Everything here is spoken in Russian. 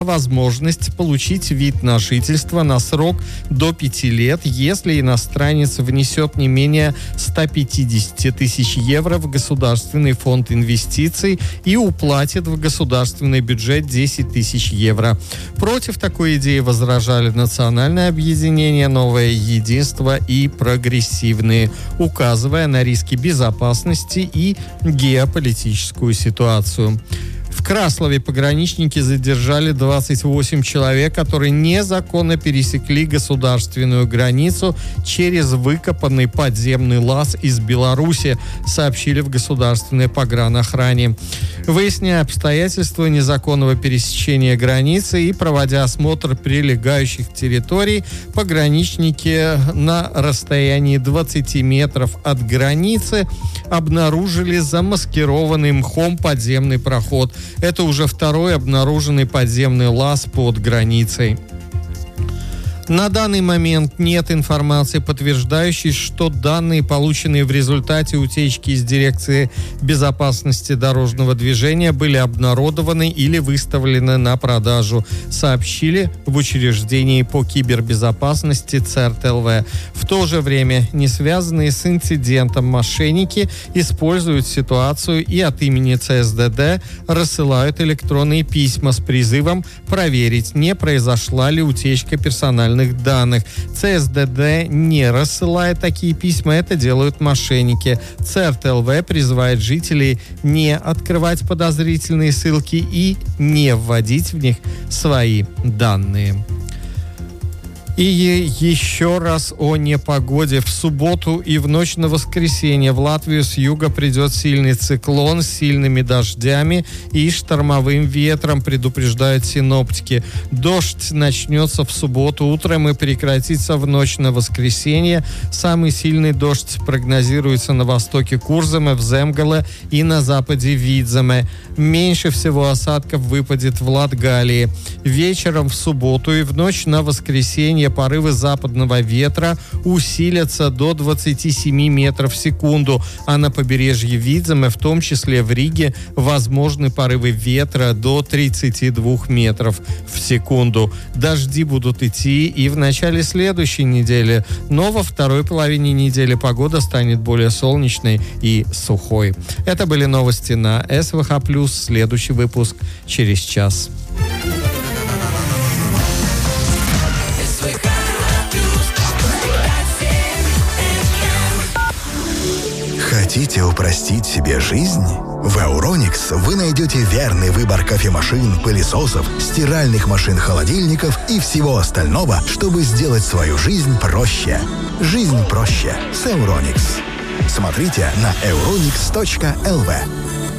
возможность получить вид на жительство на срок до 5 лет, если иностранец внесет не менее 150 тысяч евро в Государственный фонд инвестиций и уплатит в государственный бюджет 10 тысяч евро. Против такой идеи возражали Национальное объединение «Новое единство» и прогрессивные, указывая на риски безопасности и геополитическую ситуацию. В Краслове пограничники задержали 28 человек, которые незаконно пересекли государственную границу через выкопанный подземный лаз из Беларуси, сообщили в государственной погранохране. Выясняя обстоятельства незаконного пересечения границы и проводя осмотр прилегающих территорий, пограничники на расстоянии 20 метров от границы обнаружили замаскированный мхом подземный проход. Это уже второй обнаруженный подземный лаз под границей. На данный момент нет информации, подтверждающей, что данные, полученные в результате утечки из Дирекции безопасности дорожного движения, были обнародованы или выставлены на продажу, сообщили в учреждении по кибербезопасности ЦРТ-ЛВ. В то же время не связанные с инцидентом мошенники используют ситуацию и от имени ЦСДД рассылают электронные письма с призывом проверить, не произошла ли утечка персональных данных. ЦСДД не рассылает такие письма, это делают мошенники. ЦРТ-ЛВ призывает жителей не открывать подозрительные ссылки и не вводить в них свои данные. И еще раз о непогоде. В субботу и в ночь на воскресенье в Латвию с юга придет сильный циклон с сильными дождями и штормовым ветром, предупреждают синоптики. Дождь начнется в субботу утром и прекратится в ночь на воскресенье. Самый сильный дождь прогнозируется на востоке Курземе, в Земгале и на западе Видземе. Меньше всего осадков выпадет в Латгалии. Вечером в субботу и в ночь на воскресенье порывы западного ветра усилятся до 27 метров в секунду, а на побережье Видземе, в том числе в Риге, возможны порывы ветра до 32 метров в секунду. Дожди будут идти и в начале следующей недели, но во второй половине недели погода станет более солнечной и сухой. Это были новости на СВХ+. Следующий выпуск через час. Хотите упростить себе жизнь? В Euronix вы найдете верный выбор кофемашин, пылесосов, стиральных машин-холодильников и всего остального, чтобы сделать свою жизнь проще. Жизнь проще с Euronix. Смотрите на euronix.lv.